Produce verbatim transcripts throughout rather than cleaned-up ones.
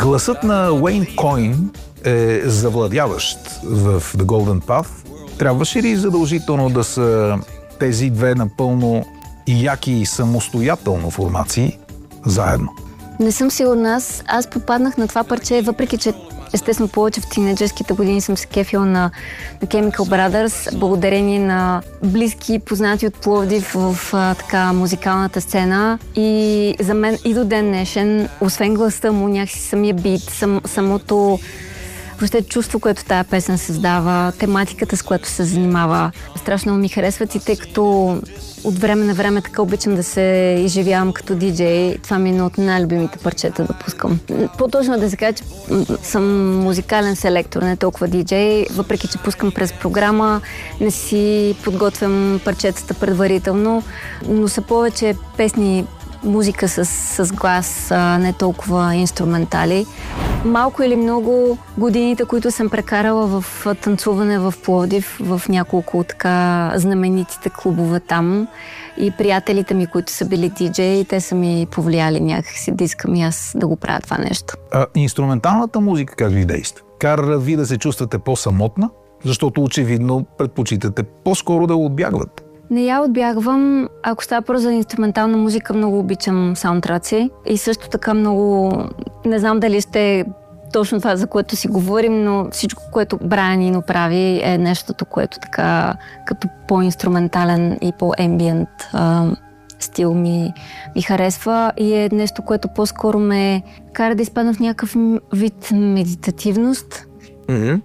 Гласът на Уейн Койн е завладяващ в The Golden Path. Трябваше ли задължително да са тези две напълно яки и самостоятелно формации заедно? Не съм сигурна. Аз, аз попаднах на това парче, въпреки че естествено повече в тинейджърските години съм се кефила на, на Chemical Brothers, благодарение на близки познати от Пловдив в, в така музикалната сцена. И за мен и до ден днешен, освен гласа му, някакси самия бит, сам, самото въобще чувство, което тая песен създава, тематиката, с която се занимава, страшно ми харесват и тъй като от време на време така обичам да се изживявам като диджей, това ми е едно от най-любимите парчета да пускам. По-точно да се кажа, че съм музикален селектор, не толкова диджей, въпреки че пускам през програма, не си подготвям парчетата предварително, но са повече песни, музика с, с глас, а не толкова инструментали. Малко или много годините, които съм прекарала в танцуване в Пловдив, в няколко така знаменитите клубове там и приятелите ми, които са били диджеи, те са ми повлияли някакси да искам и аз да го правя това нещо. А инструменталната музика как ви действа? Кара ви да се чувствате по-самотна? Защото очевидно предпочитате по-скоро да отбягвате. Не я отбягвам. Ако става просто за инструментална музика, много обичам саундтраци. И също така много... Не знам дали ще точно това, за което си говорим, но всичко, което Брайан Ино прави, е нещото, което така като по-инструментален и по-ембиент а, стил ми, ми харесва. И е нещо, което по-скоро ме кара да изпадна в някакъв вид медитативност. Mm-hmm.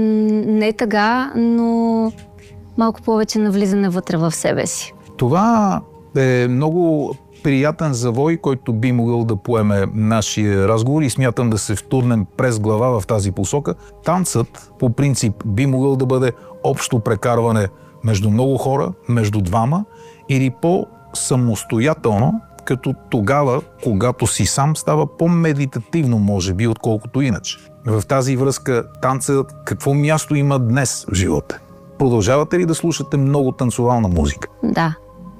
Не тъга, но малко повече навлизане вътре в себе си. Това е много приятен завой, който би могъл да поеме нашия разговор и смятам да се втурнем през глава в тази посока. Танцът, по принцип, би могъл да бъде общо прекарване между много хора, между двама или по-самостоятелно, като тогава, когато си сам, става по-медитативно, може би, отколкото иначе. В тази връзка танцът какво място има днес в живота? Продължавате ли да слушате много танцовална музика? Да.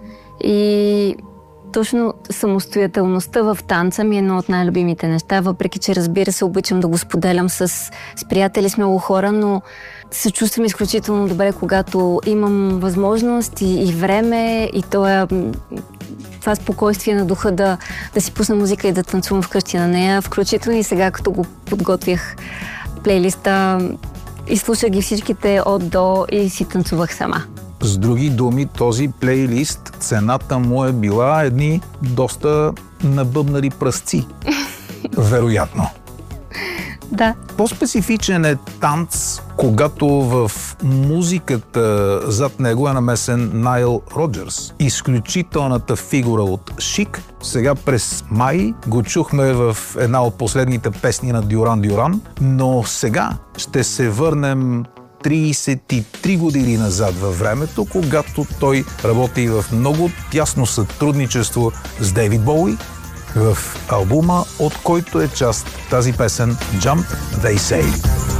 И точно самостоятелността в танца ми е едно от най-любимите неща, въпреки че, разбира се, обичам да го споделям с, с приятели, с много хора, но се чувствам изключително добре, когато имам възможност и, и време и това, това спокойствие на духа да, да си пусна музика и да танцувам вкъщи на нея, включително и сега, като го подготвях плейлиста, и слушах ги всичките от до и си танцувах сама. С други думи, този плейлист, цената му е била едни доста набъбнали пръстци. Вероятно. Да. По-специфичен е танц, когато в музиката зад него е намесен Найл Роджърс. Изключителната фигура от Шик. Сега през май го чухме в една от последните песни на Дюран Дюран, но сега ще се върнем трийсет и три години назад във времето, когато той работи в много тясно сътрудничество с Дейвид Боуи в албума, от който е част тази песен Jump They Say.